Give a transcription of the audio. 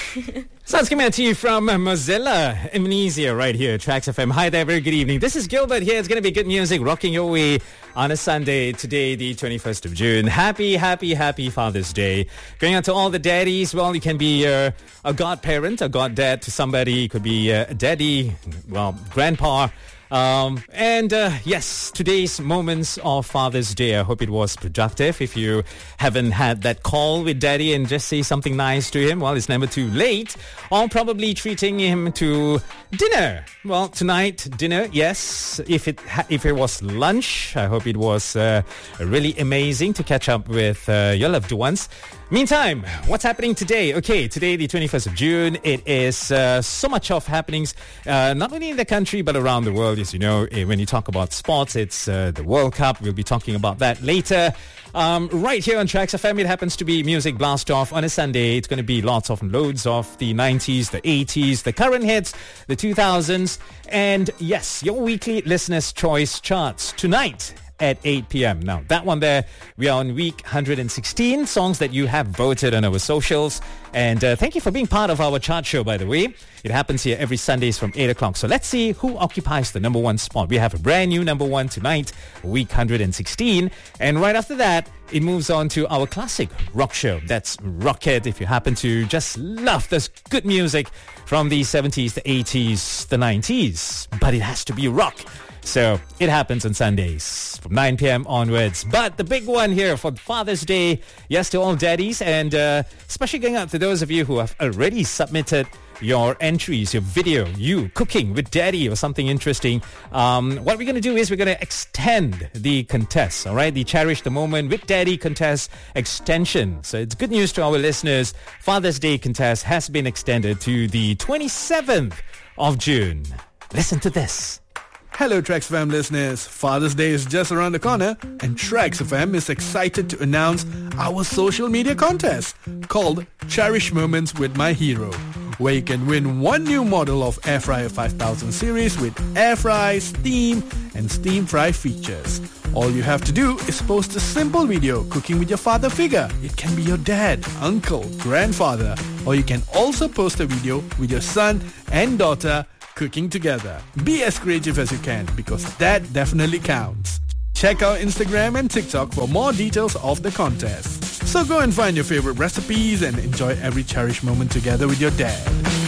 Sounds coming out to you from Mozilla Amnesia right here, Tracks FM. Hi there, very good evening. This is Gilbert here. It's going to be good music rocking your way on a Sunday, today, the 21st of June. Happy Father's Day. Going out to all the daddies. Well, you can be a godparent, a goddad to somebody. It could be a daddy, well, grandpa. Yes, today's Moments of Father's Day. I hope it was productive. If you haven't had that call with daddy and just say something nice to him, well, it's never too late. Or probably treating him to dinner. Well, tonight, dinner, yes. If it was lunch, I hope it was really amazing to catch up with your loved ones. Meantime, what's happening today? Okay, today, the 21st of June, it is so much of happenings, not only in the country, but around the world. As you know, when you talk about sports, it's the World Cup. We'll be talking about that later. Right here on Tracks FM, it happens to be Music Blast Off on a Sunday. It's going to be loads of the 90s, the 80s, the current hits, the 2000s, and yes, your weekly Listener's Choice charts tonight at 8 p.m. Now, that one there, we are on week 116, songs that you have voted on our socials. And thank you for being part of our chart show, by the way. It happens here every Sundays from 8 o'clock. So let's see who occupies the number one spot. We have a brand new number one tonight, week 116. And right after that, it moves on to our classic rock show. That's Rocket. If you happen to just love this good music from the 70s, the 80s, the 90s. But it has to be rock. So it happens on Sundays from 9 p.m. onwards. But the big one here for Father's Day, yes, to all daddies, and especially going out to those of you who have already submitted your entries, your video, you cooking with daddy or something interesting. What we're going to do is we're going to extend the contest, all right? The Cherish the Moment with Daddy contest extension. So it's good news to our listeners. Father's Day contest has been extended to the 27th of June. Listen to this. Hello Tracks FM listeners, Father's Day is just around the corner and Tracks FM is excited to announce our social media contest called Cherish Moments with My Hero, where you can win one new model of Air Fryer 5000 series with air fry, steam and steam fry features. All you have to do is post a simple video cooking with your father figure. It can be your dad, uncle, grandfather, or you can also post a video with your son and daughter cooking together. Be as creative as you can because that definitely counts. Check out Instagram and TikTok for more details of the contest. So go and find your favorite recipes and enjoy every cherished moment together with your dad.